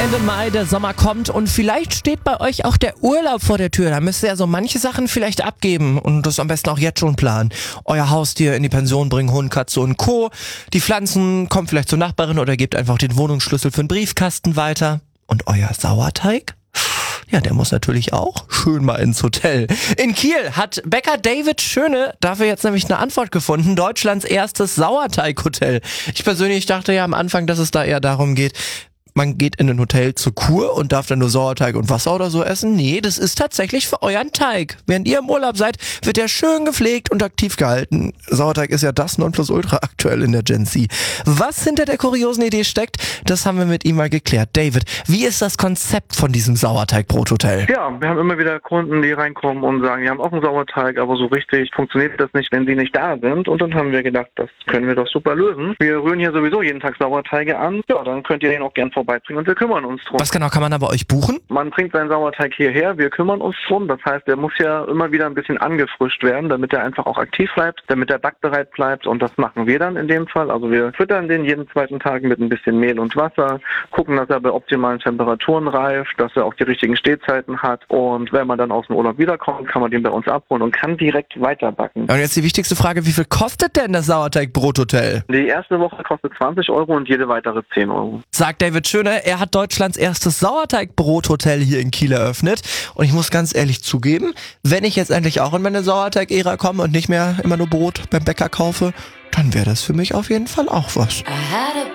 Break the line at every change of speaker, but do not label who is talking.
Ende Mai, der Sommer kommt und vielleicht steht bei euch auch der Urlaub vor der Tür. Da müsst ihr ja so manche Sachen vielleicht abgeben und das am besten auch jetzt schon planen. Euer Haustier in die Pension bringen, Hund, Katze und Co. Die Pflanzen kommen vielleicht zur Nachbarin oder gebt einfach den Wohnungsschlüssel für den Briefkasten weiter. Und euer Sauerteig? Ja, der muss natürlich auch schön mal ins Hotel. In Kiel hat Bäcker David Schöne dafür jetzt nämlich eine Antwort gefunden. Deutschlands erstes Sauerteighotel. Ich persönlich dachte ja am Anfang, dass es da eher darum geht, man geht in ein Hotel zur Kur und darf dann nur Sauerteig und Wasser oder so essen. Nee, das ist tatsächlich für euren Teig. Während ihr im Urlaub seid, wird der schön gepflegt und aktiv gehalten. Sauerteig ist ja das Nonplusultra aktuell in der Gen Z. Was hinter der kuriosen Idee steckt, das haben wir mit ihm mal geklärt. David, wie ist das Konzept von diesem Sauerteig-Brothotel?
Ja, wir haben immer wieder Kunden, die reinkommen und sagen, wir haben auch einen Sauerteig, aber so richtig funktioniert das nicht, wenn sie nicht da sind. Und dann haben wir gedacht, das können wir doch super lösen. Wir rühren hier sowieso jeden Tag Sauerteige an. Ja, dann könnt ihr den auch gern vorbeibringen und wir kümmern uns drum.
Was genau kann man da bei euch buchen?
Man bringt seinen Sauerteig hierher, wir kümmern uns drum. Das heißt, der muss ja immer wieder ein bisschen angefrischt werden, damit er einfach auch aktiv bleibt, damit er backbereit bleibt. Und das machen wir dann in dem Fall. Also wir füttern den jeden zweiten Tag mit ein bisschen Mehl und Wasser, gucken, dass er bei optimalen Temperaturen reift, dass er auch die richtigen Stehzeiten hat. Und wenn man dann aus dem Urlaub wiederkommt, kann man den bei uns abholen und kann direkt weiterbacken.
Und jetzt die wichtigste Frage, wie viel kostet denn das Sauerteig-Brothotel?
Die erste Woche kostet 20 € und jede weitere 10 €.
Sagt David Schöne, er hat Deutschlands erstes Sauerteig-Brothotel hier in Kiel eröffnet. Und ich muss ganz ehrlich zugeben, wenn ich jetzt endlich auch in meine Sauerteig-Ära komme und nicht mehr immer nur Brot beim Bäcker kaufe, dann wäre das für mich auf jeden Fall auch was.